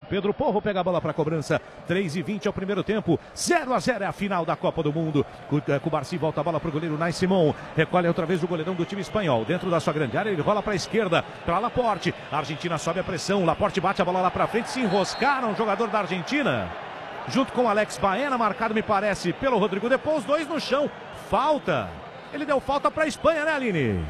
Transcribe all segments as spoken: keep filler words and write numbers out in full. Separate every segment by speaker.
Speaker 1: Pedro Porro pega a bola para a cobrança. três e vinte é o primeiro tempo. zero a zero é a final da Copa do Mundo. Cubarsi volta a bola para o goleiro Nai Simon. Recolhe outra vez o goleirão do time espanhol. Dentro da sua grande área, ele rola para a esquerda, para Laporte. A Argentina sobe a pressão. Laporte bate a bola lá para frente. Se enroscaram o jogador da Argentina. Junto com o Alex Baena, marcado, me parece, pelo Rodrigo Depou. Os dois no chão. Falta. Ele deu falta para a Espanha, né, Aline?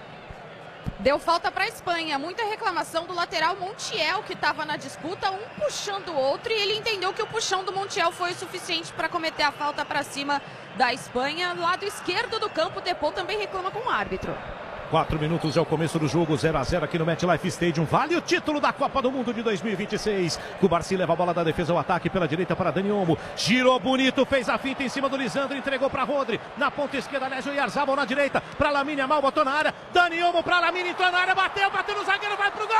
Speaker 2: Deu falta para a Espanha. Muita reclamação do lateral Montiel, que estava na disputa, um puxando o outro, e ele entendeu que o puxão do Montiel foi o suficiente para cometer a falta para cima da Espanha. Lado esquerdo do campo, Depou também reclama com o árbitro.
Speaker 1: Quatro minutos é o começo do jogo, zero a zero aqui no MetLife Stadium. Vale o título da Copa do Mundo de dois mil e vinte e seis. Cubarsi leva a bola da defesa ao ataque pela direita para Dani Olmo. Girou bonito, fez a finta em cima do Lisandro, entregou para Rodri. Na ponta esquerda, Alessio Oyarzabal na direita, para Lamine Yamal, botou na área. Dani Olmo para Lamine, entrou na área, bateu, bateu no zagueiro, vai pro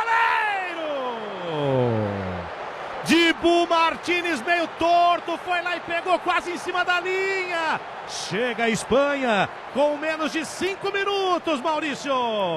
Speaker 1: goleiro! Dibu Martínez meio torto, foi lá e pegou quase em cima da linha. Chega a Espanha com menos de cinco minutos, Maurício.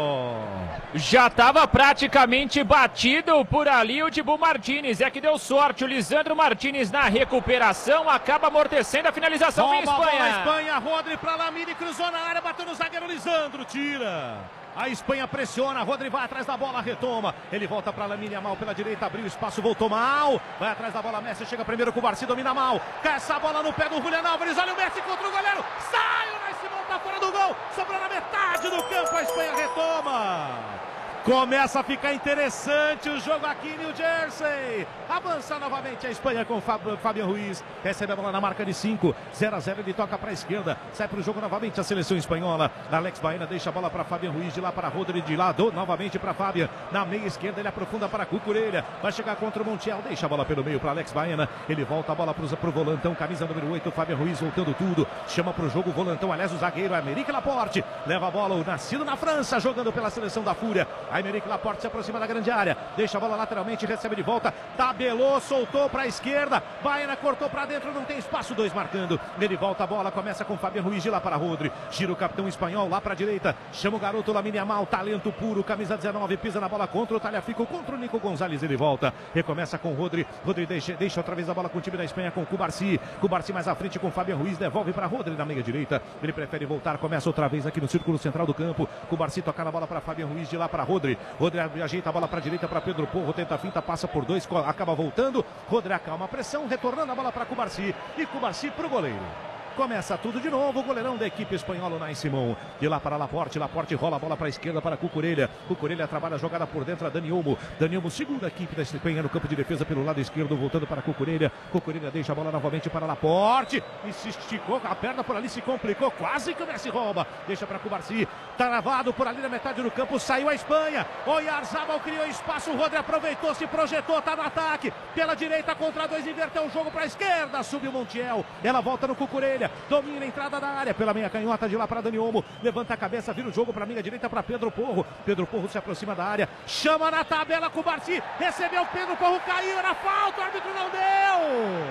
Speaker 3: Já estava praticamente batido por ali o Dibu Martínez. É que deu sorte, o Lisandro Martínez na recuperação acaba amortecendo a finalização. Vem Espanha.
Speaker 1: Bola, Espanha, Rodri para Lamine, cruzou na área, bateu no zagueiro, Lisandro, tira. A Espanha pressiona, Rodri vai atrás da bola, retoma. Ele volta para Lamine Yamal pela direita, abriu espaço, voltou mal. Vai atrás da bola, Messi chega primeiro com o Cubarsi, domina mal. Cai essa bola no pé do Julián Álvares, olha o Messi contra o goleiro. Sai, o Nai Simon tá fora do gol. Sobrou na metade do campo, a Espanha retoma. Começa a ficar interessante o jogo aqui em New Jersey. Avança novamente a Espanha com o Fabian Ruiz. Recebe a bola na marca de cinco. zero a zero, ele toca para a esquerda. Sai para o jogo novamente a seleção espanhola. Alex Baena deixa a bola para Fabian Ruiz. De lá para Rodri, de lá do, novamente para Fabian. Na meia esquerda ele aprofunda para Cucurella. Vai chegar contra o Montiel. Deixa a bola pelo meio para Alex Baena. Ele volta a bola para o volantão. Camisa número oito, Fabian Ruiz voltando tudo. Chama para o jogo o volantão. Aliás, o zagueiro Aymeric Laporte. Leva a bola, o nascido na França, jogando pela seleção da Fúria. Aymeric Laporte se aproxima da grande área, deixa a bola lateralmente, recebe de volta, tabelou, soltou para a esquerda, Baena cortou para dentro, não tem espaço, dois marcando, ele volta a bola, começa com Fabian Ruiz de lá para Rodri, gira o capitão espanhol lá para a direita, chama o garoto Lamine Yamal, talento puro, camisa dezenove, pisa na bola contra o Tagliafico, contra o Nico Gonzalez, ele volta, recomeça com Rodri, Rodri deixa, deixa outra vez a bola com o time da Espanha, com Cubarsi, Cubarsi mais à frente com Fabian Ruiz, devolve para Rodri na meia direita, ele prefere voltar, começa outra vez aqui no círculo central do campo, Cubarsi toca na bola para Fabian Ruiz de lá para Rodri, Rodri ajeita a bola para a direita para Pedro Porro, tenta a finta, passa por dois, acaba voltando, Rodri acalma a pressão, retornando a bola para Cubarsi e Cubarsi para o goleiro. Começa tudo de novo, o goleirão da equipe espanhola, Nai Simon. De lá para Laporte, Laporte rola a bola para a esquerda para Cucurella. Cucurella trabalha a jogada por dentro a Dani Olmo. Dani Olmo, segunda equipe da Espanha no campo de defesa pelo lado esquerdo, voltando para Cucurella. Cucurella deixa a bola novamente para Laporte. E se esticou, a perna por ali se complicou, quase que o Messi rouba. Deixa para Cubarsi, travado por ali na metade do campo, saiu a Espanha. Oyarzabal criou espaço, o Rodri aproveitou, se projetou, está no ataque. Pela direita contra dois, inverteu o jogo para a esquerda, subiu Montiel. Ela volta no Cucurella. Domina a entrada da área pela meia canhota, de lá para Dani Olmo, levanta a cabeça, vira o jogo para a meia direita para Pedro Porro. Pedro Porro se aproxima da área, chama na tabela com o Cubarsi, recebeu Pedro Porro, caiu, era falta, o árbitro não deu.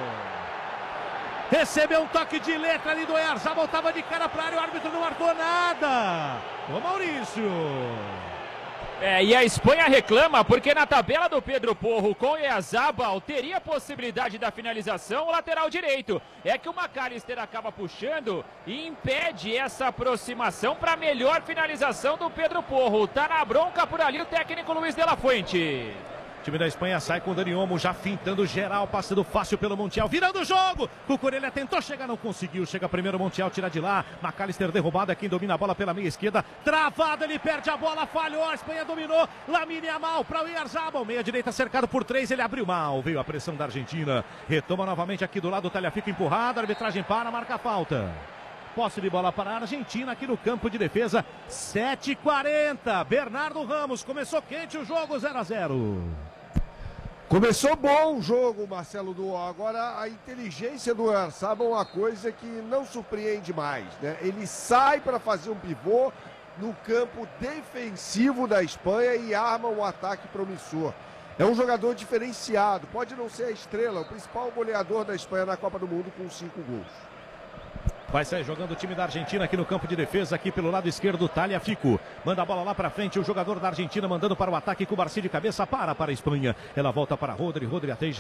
Speaker 1: Recebeu um toque de letra ali do Oyarzabal, voltava de cara para a área, o árbitro não marcou nada. Ô Maurício.
Speaker 3: É, e a Espanha reclama porque na tabela do Pedro Porro com Oyarzabal teria possibilidade da finalização o lateral direito. É que o McAllister acaba puxando e impede essa aproximação para melhor finalização do Pedro Porro. Tá na bronca por ali o técnico Luiz de la Fuente.
Speaker 1: O time da Espanha sai com o Dani Olmo, já fintando geral, passando fácil pelo Montiel, virando o jogo. Cucurella tentou chegar, não conseguiu. Chega primeiro o Montiel, tira de lá. McAllister derrubado, é quem domina a bola pela meia esquerda. Travado, ele perde a bola, falhou. A Espanha dominou. Lamine Yamal para o Oyarzabal. Meia direita cercado por três, ele abriu mal. Veio a pressão da Argentina. Retoma novamente aqui do lado, o Tagliafico empurrado. A arbitragem para, marca a falta. Posse de bola para a Argentina aqui no campo de defesa. sete e quarenta. Bernardo Ramos, começou quente o jogo, zero a zero.
Speaker 4: Começou bom o jogo, Marcelo Duó. Agora, a inteligência do Oyarzabal é uma coisa que não surpreende mais, né? Ele sai para fazer um pivô no campo defensivo da Espanha e arma um ataque promissor. É um jogador diferenciado, pode não ser a estrela, o principal goleador da Espanha na Copa do Mundo com cinco gols.
Speaker 1: Vai sair jogando o time da Argentina aqui no campo de defesa, aqui pelo lado esquerdo, Tagliafico. Manda a bola lá para frente, o jogador da Argentina mandando para o ataque, Cubarsi de cabeça, para para a Espanha. Ela volta para Rodri, Rodri até